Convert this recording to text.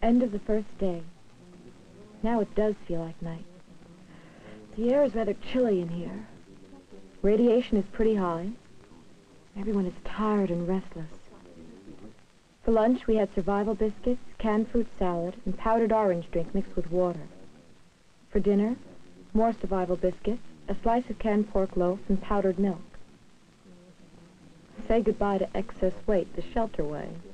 End of the first day. Now it does feel like night. The air is rather chilly in here. Radiation is pretty high. Everyone is tired and restless. For lunch, we had survival biscuits, canned fruit salad, and powdered orange drink mixed with water. For dinner, more survival biscuits, a slice of canned pork loaf, and powdered milk. Say goodbye to excess weight the shelter way.